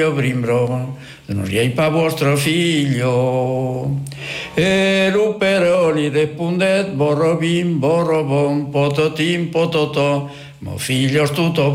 brimbro, non riei pa vostro figlio. E l'upero gli rispondet, borrobim, borrobom, pototim, pototò, mo figlio tutto